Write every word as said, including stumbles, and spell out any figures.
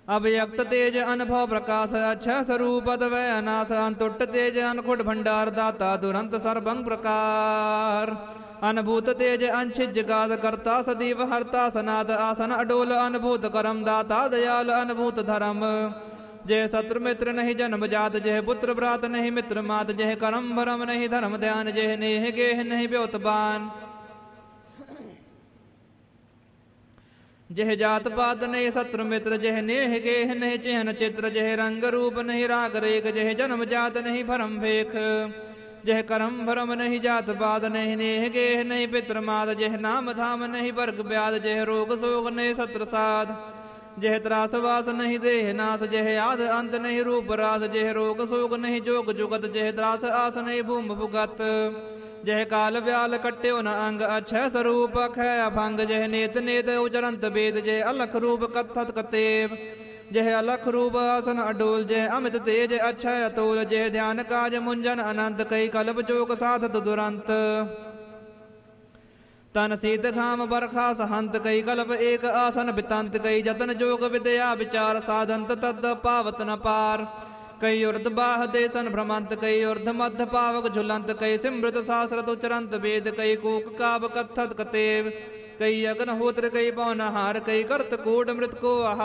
अव्यक्त तेज अनुभव प्रकाश अक्षय स्वरूप अद्वय अनाश अंतुट तेज अनखुट भंडार दाता दुरंत सर्वं प्रकार अनुभूत तेज अंशिज जगाद करता सदीव हरता सनाद आसन अडोल अनुभूत करम दाता दयाल अनुभूत धर्म जय शत्रु मित्र नहीं जन्म जात जय पुत्र भ्रात नहीं मित्र मात जय करम भरम नहीं धर्म ध्यान जय नेह गेह नहीं ब्योतबान जह जात पात नहीं शत्रु मित्र जह नेह गेह नहीं चिहन चित्र जह रंग रूप नहीं राग रेख जह जन्म जात नहीं भरम भेख जह करम भरम नहीं जात पात नहीं नेह गेह नहीं पित्र मात जह नाम धाम नहीं वर्ग ब्याद जह रोग सोग नहीं शत्रु साध जह त्रास वास नहीं देह नाश जह आद अंत नहीं रूप रास जह रोग सोग नहीं जोग जुगत जह त्रास आस नहीं भूम भुगत जह काल व्याल कट्यो न अंग अक्षय स्वरूप अक्षय अभंग जह नेत नेत उचरंत वेद जह अलख रूप कथत कतेव जह अलख रूप आसन अडोल जह अमित तेज अक्षय अतोल जह ध्यान काज मुंजन अनंत कई कल्प जोग साधत दुरंत तन शीत घाम बरखा सहंत कई कल्प एक आसन बितंत कई जतन जोग विद्या विचार साधंत तद पावत न पार कई उर्ध बाह देसन भ्रमंत कई उर्ध मध्य पावक झुलंत कई सिमृत शास्त्रत उचरंत वेद कई कूक काव कथत कतेव कई अग्नहोत्र कई पौनहार कई कर्त कूट मृत को